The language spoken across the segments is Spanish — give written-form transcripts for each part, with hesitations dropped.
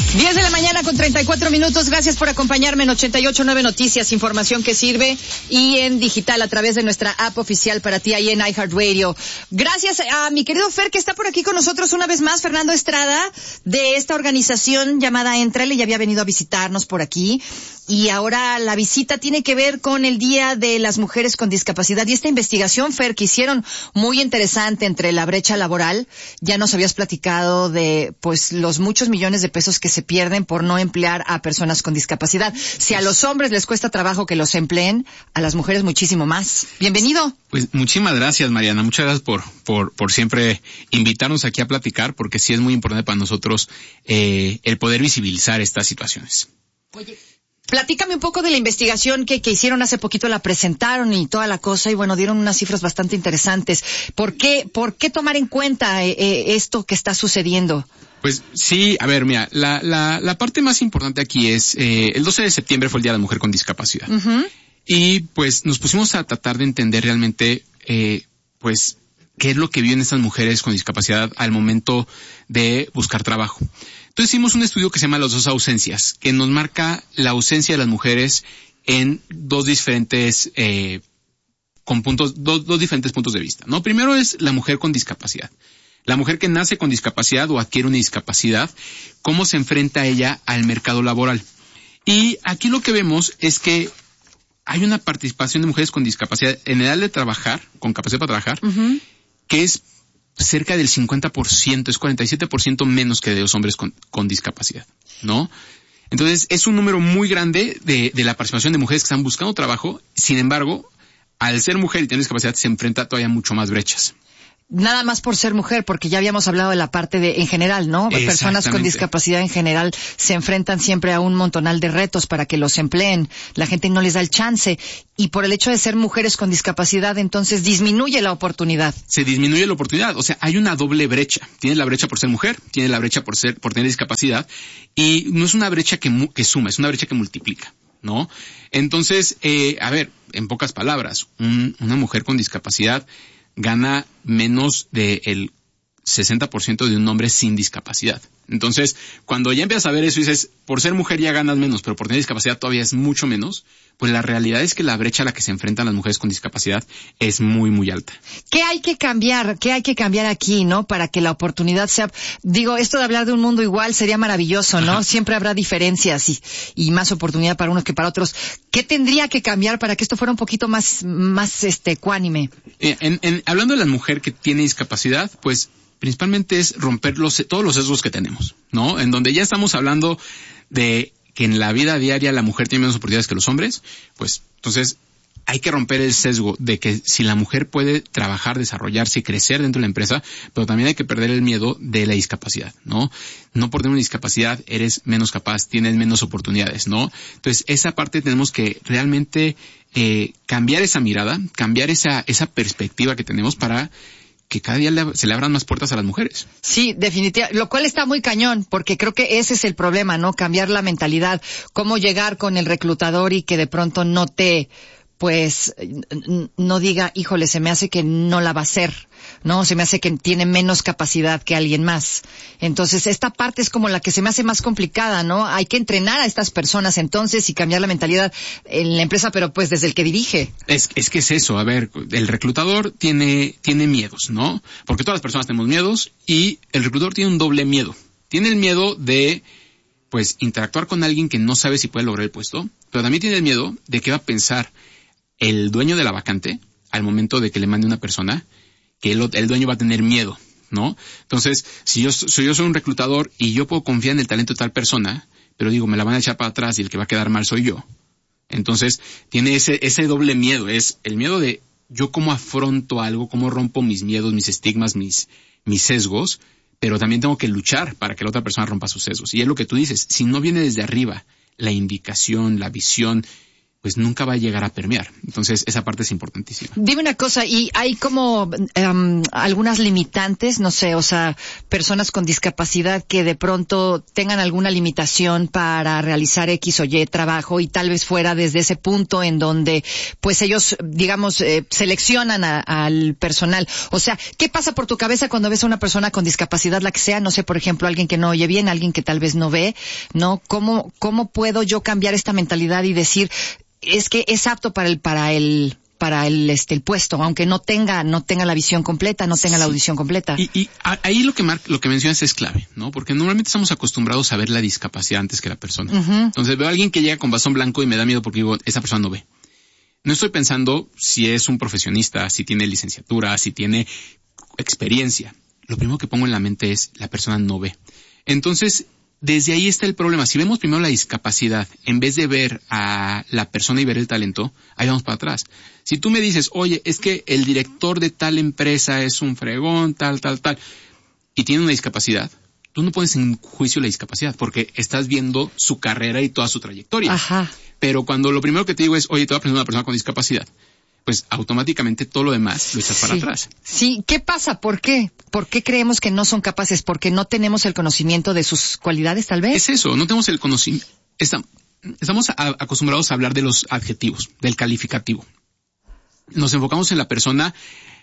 10 de la mañana con 34 minutos. Gracias por acompañarme en 88.9 Noticias, información que sirve, y en digital a través de nuestra app oficial para ti ahí en iHeartRadio. Gracias a mi querido Fer, que está por aquí con nosotros una vez más, Fernando Estrada, de esta organización llamada Éntrale. Ya había venido a visitarnos por aquí. Y ahora la visita tiene que ver con el Día de las Mujeres con Discapacidad. Y esta investigación, Fer, que hicieron muy interesante entre la brecha laboral. Ya nos habías platicado de, pues, los muchos millones de pesos que se pierden por no emplear a personas con discapacidad. Si a los hombres les cuesta trabajo que los empleen, a las mujeres muchísimo más. Bienvenido. Pues muchísimas gracias, Mariana. Muchas gracias por siempre invitarnos aquí a platicar, porque sí es muy importante para nosotros el poder visibilizar estas situaciones. Oye, platícame un poco de la investigación que hicieron hace poquito, la presentaron y toda la cosa, y bueno, dieron unas cifras bastante interesantes. ¿Por qué tomar en cuenta esto que está sucediendo? Pues sí, a ver, mira, la parte más importante aquí es, el 12 de septiembre fue el Día de la Mujer con Discapacidad. Uh-huh. Y pues nos pusimos a tratar de entender realmente, pues, qué es lo que viven estas mujeres con discapacidad al momento de buscar trabajo. Entonces hicimos un estudio que se llama Las dos ausencias, que nos marca la ausencia de las mujeres en dos diferentes diferentes puntos de vista, ¿no? Primero es la mujer con discapacidad. La mujer que nace con discapacidad o adquiere una discapacidad, ¿cómo se enfrenta ella al mercado laboral? Y aquí lo que vemos es que hay una participación de mujeres con discapacidad en edad de trabajar, con capacidad para trabajar, uh-huh, que es cerca del 50%, es 47% menos que de los hombres con discapacidad, ¿no? Entonces, es un número muy grande de la participación de mujeres que están buscando trabajo. Sin embargo, al ser mujer y tener discapacidad, se enfrenta todavía mucho más brechas. Nada más por ser mujer, porque ya habíamos hablado de la parte de en general, ¿no? Personas con discapacidad en general se enfrentan siempre a un montonal de retos para que los empleen. La gente no les da el chance. Y por el hecho de ser mujeres con discapacidad, entonces disminuye la oportunidad. Se disminuye la oportunidad. O sea, hay una doble brecha. Tienes la brecha por ser mujer, tienes la brecha por tener discapacidad. Y no es una brecha que suma, es una brecha que multiplica, ¿no? Entonces, a ver, en pocas palabras, una mujer con discapacidad gana menos del 60% de un hombre sin discapacidad. Entonces, cuando ya empiezas a ver eso y dices, por ser mujer ya ganas menos, pero por tener discapacidad todavía es mucho menos, pues la realidad es que la brecha a la que se enfrentan las mujeres con discapacidad es muy, muy alta. ¿Qué hay que cambiar? ¿Qué hay que cambiar aquí, no? Para que la oportunidad sea... Digo, esto de hablar de un mundo igual sería maravilloso, ¿no? Ajá. Siempre habrá diferencias y más oportunidad para unos que para otros. ¿Qué tendría que cambiar para que esto fuera un poquito más ecuánime? Hablando de la mujer que tiene discapacidad, pues principalmente es romper todos los sesgos que tenemos, ¿no? En donde ya estamos hablando de que en la vida diaria la mujer tiene menos oportunidades que los hombres, pues entonces hay que romper el sesgo de que si la mujer puede trabajar, desarrollarse y crecer dentro de la empresa, pero también hay que perder el miedo de la discapacidad, ¿no? No por tener una discapacidad eres menos capaz, tienes menos oportunidades, ¿no? Entonces esa parte tenemos que realmente cambiar esa mirada, cambiar esa perspectiva que tenemos para que cada día se le abran más puertas a las mujeres. Sí, definitivamente, lo cual está muy cañón, porque creo que ese es el problema, ¿no? Cambiar la mentalidad, cómo llegar con el reclutador y que de pronto no diga, híjole, se me hace que no la va a hacer, ¿no? Se me hace que tiene menos capacidad que alguien más. Entonces, esta parte es como la que se me hace más complicada, ¿no? Hay que entrenar a estas personas entonces y cambiar la mentalidad en la empresa, pero pues desde el que dirige. Es que es eso, a ver, el reclutador tiene miedos, ¿no? Porque todas las personas tenemos miedos y el reclutador tiene un doble miedo. Tiene el miedo de, pues, interactuar con alguien que no sabe si puede lograr el puesto, pero también tiene el miedo de qué va a pensar el dueño de la vacante al momento de que le mande una persona, que el dueño va a tener miedo, ¿no? Entonces, si yo soy un reclutador y yo puedo confiar en el talento de tal persona, pero digo, me la van a echar para atrás y el que va a quedar mal soy yo. Entonces, tiene ese doble miedo, es el miedo de yo cómo afronto algo, cómo rompo mis miedos, mis estigmas, mis sesgos, pero también tengo que luchar para que la otra persona rompa sus sesgos. Y es lo que tú dices, si no viene desde arriba la indicación, la visión, pues nunca va a llegar a permear. Entonces, esa parte es importantísima. Dime una cosa, ¿y hay como algunas limitantes? No sé, o sea, personas con discapacidad que de pronto tengan alguna limitación para realizar X o Y trabajo y tal vez fuera desde ese punto en donde, pues ellos, digamos, seleccionan al personal. O sea, ¿qué pasa por tu cabeza cuando ves a una persona con discapacidad, la que sea? No sé, por ejemplo, alguien que no oye bien, alguien que tal vez no ve, ¿no? ¿Cómo puedo yo cambiar esta mentalidad y decir, es que es apto para el puesto, aunque no tenga la visión completa, no tenga la audición completa? Y ahí lo que mencionas es clave, ¿no? Porque normalmente estamos acostumbrados a ver la discapacidad antes que la persona. Uh-huh. Entonces veo a alguien que llega con bastón blanco y me da miedo porque digo, esa persona no ve. No estoy pensando si es un profesionista, si tiene licenciatura, si tiene experiencia. Lo primero que pongo en la mente es, la persona no ve. Entonces, desde ahí está el problema. Si vemos primero la discapacidad, en vez de ver a la persona y ver el talento, ahí vamos para atrás. Si tú me dices, oye, es que el director de tal empresa es un fregón, tal, y tiene una discapacidad, tú no pones en juicio la discapacidad, porque estás viendo su carrera y toda su trayectoria. Ajá. Pero cuando lo primero que te digo es, oye, te voy a presentar a una persona con discapacidad, pues automáticamente todo lo demás lo echas para atrás. Sí, ¿qué pasa? ¿Por qué? ¿Por qué creemos que no son capaces? ¿Porque no tenemos el conocimiento de sus cualidades, tal vez? Es eso, no tenemos el conocimiento. Estamos acostumbrados a hablar de los adjetivos, del calificativo. Nos enfocamos en la persona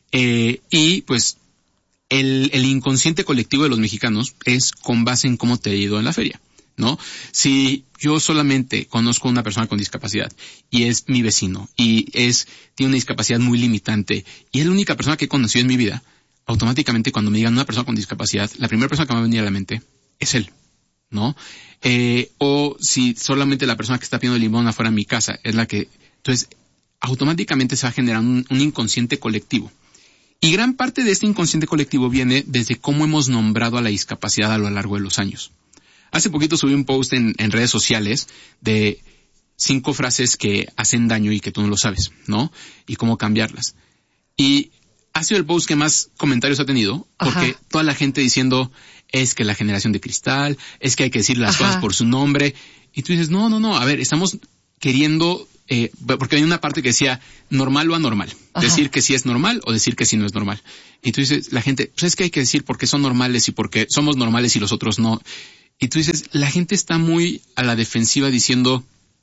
y pues el inconsciente colectivo de los mexicanos es con base en cómo te ha ido en la feria, ¿no? Si yo solamente conozco a una persona con discapacidad y es mi vecino y tiene una discapacidad muy limitante y es la única persona que he conocido en mi vida, automáticamente cuando me digan una persona con discapacidad, la primera persona que me va a venir a la mente es él, ¿no? O si solamente la persona que está pidiendo limón afuera de mi casa es la que... Entonces, automáticamente se va a generar un inconsciente colectivo. Y gran parte de este inconsciente colectivo viene desde cómo hemos nombrado a la discapacidad a lo largo de los años. Hace poquito subí un post en redes sociales de 5 frases que hacen daño y que tú no lo sabes, ¿no? Y cómo cambiarlas. Y ha sido el post que más comentarios ha tenido, porque Ajá. toda la gente diciendo, es que la generación de cristal, es que hay que decir las cosas por su nombre. Y tú dices, no, a ver, estamos queriendo, porque hay una parte que decía normal o anormal. Ajá. Decir que sí es normal o decir que sí no es normal. Y tú dices, la gente, pues es que hay que decir porque son normales y porque somos normales y los otros no. Y tú dices, la gente está muy a la defensiva diciendo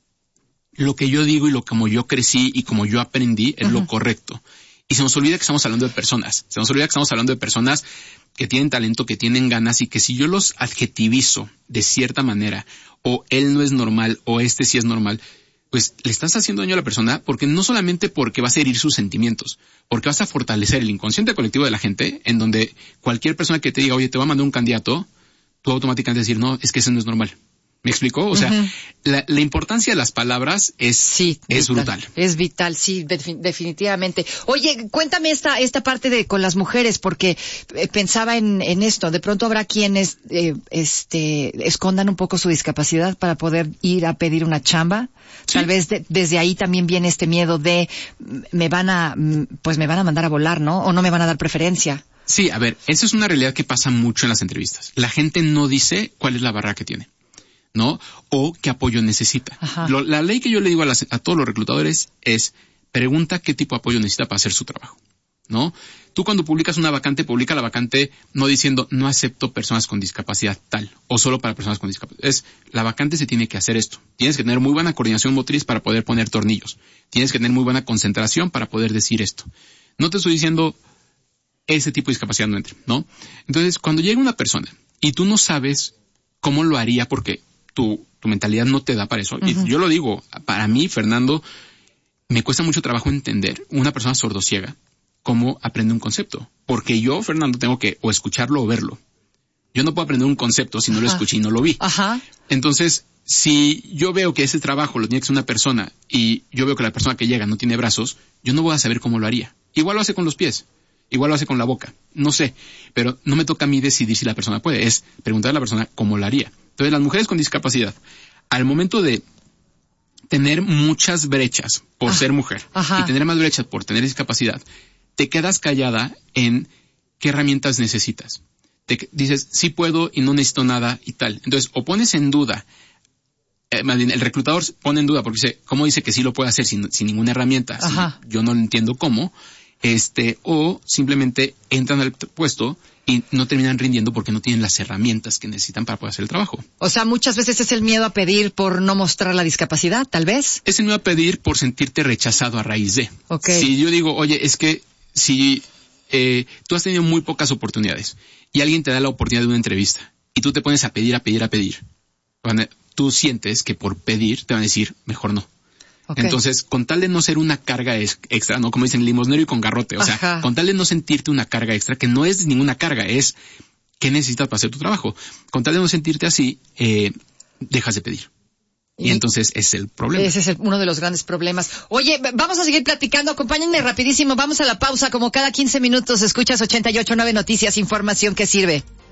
lo que yo digo y como yo crecí y como yo aprendí es lo correcto. Y se nos olvida que estamos hablando de personas. Se nos olvida que estamos hablando de personas que tienen talento, que tienen ganas y que si yo los adjetivizo de cierta manera, o él no es normal, o este sí es normal, pues le estás haciendo daño a la persona porque no solamente porque vas a herir sus sentimientos, porque vas a fortalecer el inconsciente colectivo de la gente, en donde cualquier persona que te diga, oye, te va a mandar un candidato, tú automáticamente decir, no, es que eso no es normal. ¿Me explicó? O sea, la importancia de las palabras es brutal. Es vital, sí, definitivamente. Oye, cuéntame esta parte de con las mujeres, porque pensaba en esto. De pronto habrá quienes escondan un poco su discapacidad para poder ir a pedir una chamba. Sí. Tal vez desde ahí también viene este miedo de me van a mandar a volar, ¿no? O no me van a dar preferencia. Sí, a ver, eso es una realidad que pasa mucho en las entrevistas. La gente no dice cuál es la barrera que tiene, ¿no? O qué apoyo necesita. La ley que yo le digo a todos los reclutadores es, pregunta qué tipo de apoyo necesita para hacer su trabajo, ¿no? Tú cuando publicas una vacante, publica la vacante no diciendo, no acepto personas con discapacidad tal, o solo para personas con discapacidad. La vacante se tiene que hacer esto. Tienes que tener muy buena coordinación motriz para poder poner tornillos. Tienes que tener muy buena concentración para poder decir esto. No te estoy diciendo, ese tipo de discapacidad no entre, ¿no? Entonces, cuando llega una persona y tú no sabes cómo lo haría porque tu mentalidad no te da para eso. Y yo lo digo, para mí, Fernando, me cuesta mucho trabajo entender una persona sordociega cómo aprende un concepto. Porque yo, Fernando, tengo que o escucharlo o verlo. Yo no puedo aprender un concepto si no lo escuché y no lo vi. Entonces, si yo veo que ese trabajo lo tiene que hacer una persona y yo veo que la persona que llega no tiene brazos, yo no voy a saber cómo lo haría. Igual lo hace con los pies. Igual lo hace con la boca. No sé. Pero no me toca a mí decidir si la persona puede. Es preguntar a la persona cómo lo haría. Entonces, las mujeres con discapacidad, al momento de tener muchas brechas por ser mujer y tener más brechas por tener discapacidad, te quedas callada en qué herramientas necesitas. Te dices, sí puedo y no necesito nada y tal. Entonces, o pones en duda más bien, el reclutador pone en duda porque dice, ¿cómo dice que sí lo puede hacer sin ninguna herramienta? Sí, yo no entiendo cómo. O simplemente entran al puesto y no terminan rindiendo porque no tienen las herramientas que necesitan para poder hacer el trabajo. O sea, muchas veces es el miedo a pedir por no mostrar la discapacidad, tal vez. Es el miedo a pedir por sentirte rechazado a raíz de. Okay. Si yo digo, oye, es que si tú has tenido muy pocas oportunidades y alguien te da la oportunidad de una entrevista y tú te pones a pedir, tú sientes que por pedir te van a decir, mejor no. Okay. Entonces, con tal de no ser una carga extra, ¿no? Como dicen, limosnero y con garrote. O sea, con tal de no sentirte una carga extra, que no es ninguna carga, es qué necesitas para hacer tu trabajo. Con tal de no sentirte así, dejas de pedir. Y entonces ese es el problema. Ese es uno de los grandes problemas. Oye, vamos a seguir platicando. Acompáñenme rapidísimo. Vamos a la pausa. Como cada 15 minutos escuchas 88.9 Noticias, información que sirve.